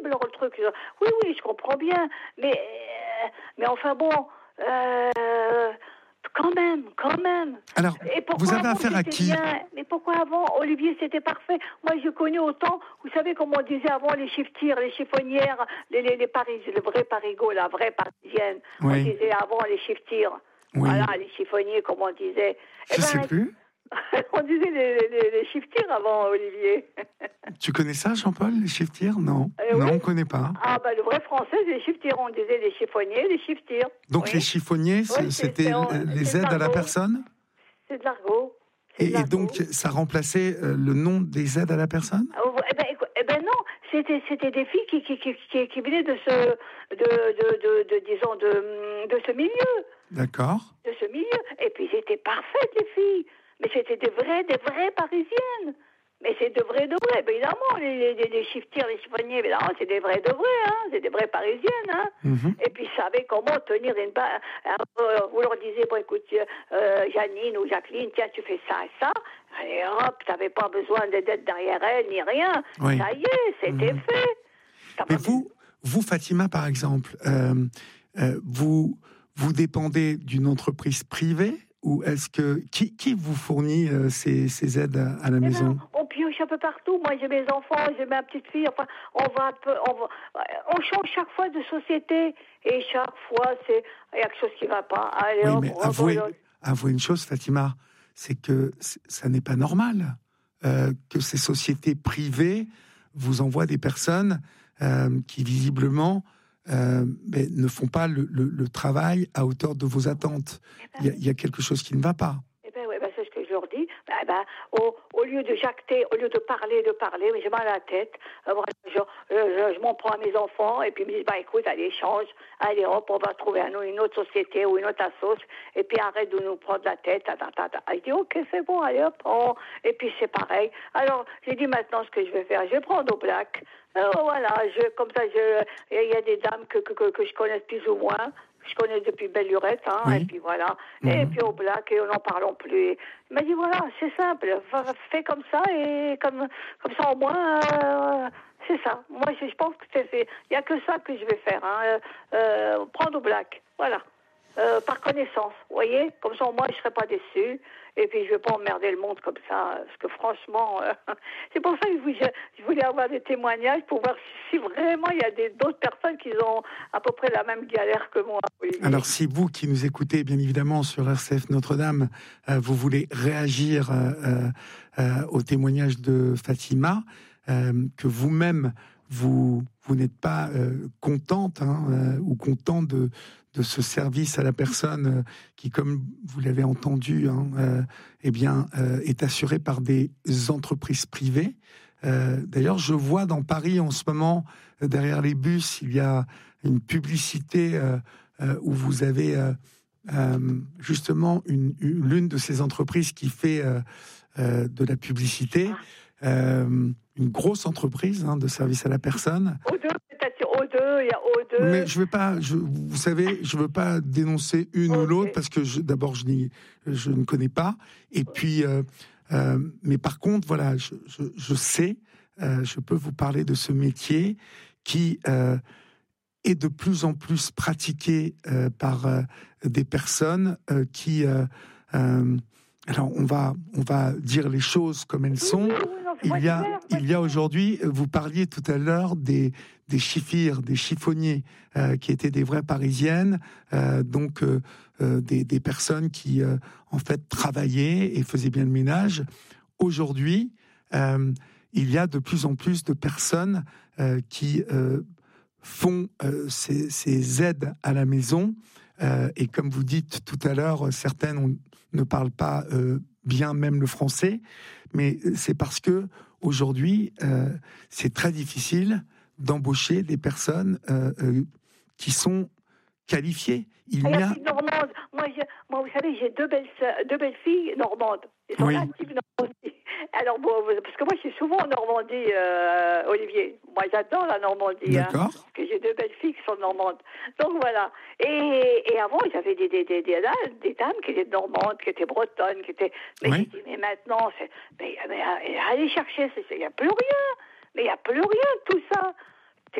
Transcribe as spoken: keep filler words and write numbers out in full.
alors le truc. Oui, oui, je comprends bien, mais, euh, mais enfin bon, euh, quand même, quand même. Alors, et vous avez affaire à qui? Bien, mais pourquoi avant, Olivier, c'était parfait. Moi, je connais autant, vous savez comment on disait avant, les chiffetières, les chiffonnières, les, les, les Parisiens, le vrai parigot, la vraie parisienne. Oui. On disait avant les chiffetières. Oui. Voilà, les chiffonniers, comme on disait. Je ne eh ben, sais plus. On disait les, les, les chiffetières avant, Olivier. Tu connais ça, Jean-Paul, les chiffetières? Non, euh, non, oui. on ne connaît pas. Ah, bah, le vrai français, c'est les chiffetières. On disait les chiffonniers, les chiffetières. Donc, oui. les chiffonniers, oui, c'était les aides à la personne? C'est de l'argot. Et, et donc, ça remplaçait euh, le nom des aides à la personne? oh, eh, ben, eh ben non, c'était, c'était des filles qui, qui, qui, qui, qui venaient de ce, de, de, de, de, disons, de, de ce milieu. D'accord. De ce milieu. Et puis, c'était parfaites, les filles. Mais c'était des vraies, des vraies Parisiennes. Mais c'est de vrais de vrais, évidemment, les, les, les chiffetières, les chiffonniers, évidemment, c'est des vrais de vrais, hein, c'est des vraies Parisiennes, hein. Mm-hmm. Et puis, ils savaient comment tenir une... Euh, vous leur disiez, bon, écoute, euh, Janine ou Jacqueline, tiens, tu fais ça et ça, allez, hop, t'avais pas besoin d'être derrière elle, ni rien. Oui. Ça y est, c'était mm-hmm. fait. Ça Mais vous, vous, Fatima, par exemple, euh, euh, vous, vous dépendez d'une entreprise privée? Ou est-ce que qui, qui vous fournit euh, ces, ces aides à, à la eh maison? ben, on pioche un peu partout. Moi, j'ai mes enfants, j'ai ma petite fille. Enfin, on va un peu, on, va, on change chaque fois de société et chaque fois, c'est il y a quelque chose qui va pas. Allez, oui, hop, mais avouez, avouez une chose, Fatima, c'est que ça n'est pas normal euh, que ces sociétés privées vous envoient des personnes euh, qui visiblement Euh, mais ne font pas le, le, le travail à hauteur de vos attentes. Eh ben, il, y a, il y a quelque chose qui ne va pas. Eh ben, ouais, ben, c'est ce que je leur dis. Ben, ben, au, au lieu de jacter, au lieu de parler, de parler, mais j'ai mal à la tête. Euh, je, je, je, je m'en prends à mes enfants et puis ils me disent, bah, écoute, allez, change. Allez, hop, on va trouver un, une autre société ou une autre assoce. Et puis arrête de nous prendre la tête. Ta, ta, ta, ta. Je dis, ok, c'est bon, allez, hop. On... Et puis c'est pareil. Alors, j'ai dit maintenant ce que je vais faire. Je vais prendre au black. Euh, voilà, je, comme ça, il y a des dames que, que, que, que je connais plus ou moins. Je connais depuis belle lurette, hein, oui. Et puis voilà. Mmh. Et puis au black, et n'en parlons plus. Il m'a dit, voilà, c'est simple, fais comme ça, et comme, comme ça au moins, euh, c'est ça. Moi, je, je pense que c'est fait. Il n'y a que ça que je vais faire, hein, euh, prendre au black, voilà. Euh, par connaissance, vous voyez, comme ça au moins je ne serai pas déçue et puis je ne vais pas emmerder le monde comme ça, parce que franchement, euh, c'est pour ça que je, je voulais avoir des témoignages pour voir si vraiment il y a des, d'autres personnes qui ont à peu près la même galère que moi. Oui. Alors si vous qui nous écoutez bien évidemment sur R C F Notre-Dame, euh, vous voulez réagir euh, euh, au témoignage de Fatima, euh, que vous-même vous, vous n'êtes pas euh, contente hein, euh, ou content de de ce service à la personne euh, qui, comme vous l'avez entendu, hein, euh, eh bien, euh, est assurée par des entreprises privées. Euh, d'ailleurs, je vois dans Paris en ce moment, euh, derrière les bus, il y a une publicité euh, euh, où vous avez euh, euh, justement une, une, l'une de ces entreprises qui fait euh, euh, de la publicité, euh, une grosse entreprise hein, de service à la personne. O deux, peut-être O deux, il y a O deux. Mais je veux pas, je, vous savez, je veux pas dénoncer une okay. ou l'autre parce que je, d'abord je, n'y, je ne connais pas. Et puis, euh, euh, mais par contre, voilà, je, je, je sais, euh, je peux vous parler de ce métier qui euh, est de plus en plus pratiqué euh, par euh, des personnes euh, qui. Euh, euh, alors on va, on va dire les choses comme elles sont. Il y a, il y a aujourd'hui, vous parliez tout à l'heure des, des chiffirs, des chiffonniers, euh, qui étaient des vraies Parisiennes, euh, donc euh, euh, des, des personnes qui, euh, en fait, travaillaient et faisaient bien le ménage. Aujourd'hui, euh, il y a de plus en plus de personnes euh, qui euh, font euh, ces, ces aides à la maison. Euh, et comme vous dites tout à l'heure, certaines on, ne parlent pas euh, bien même le français, mais c'est parce que aujourd'hui, euh, c'est très difficile d'embaucher des personnes euh, euh, qui sont qualifiées. Il y a normande. Moi, je, moi, vous savez, j'ai deux belles, deux belles filles normandes. Elles sont oui. natives Normandie. Alors bon, parce que moi, je suis souvent en Normandie, euh, Olivier. Moi, j'adore la Normandie. D'accord. Hein, parce que j'ai deux belles filles qui sont normandes. Donc voilà. Et, et avant, j'avais des, des, des, des, des dames qui étaient normandes, qui étaient bretonnes, qui étaient. Mais, oui. mais maintenant, c'est, mais, mais allez chercher, il n'y a plus rien. Mais il n'y a plus rien de tout ça.